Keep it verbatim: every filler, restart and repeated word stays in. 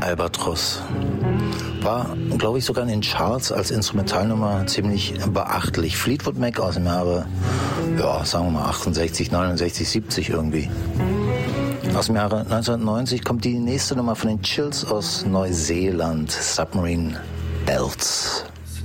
Albatros. War, glaube ich, sogar in den Charts als Instrumentalnummer ziemlich beachtlich. Fleetwood Mac aus dem Jahre, ja, sagen wir mal achtundsechzig, neunundsechzig, siebzig irgendwie. Aus dem Jahre neunzehnhundertneunzig kommt die nächste Nummer von den Chills aus Neuseeland, Submarine Belts.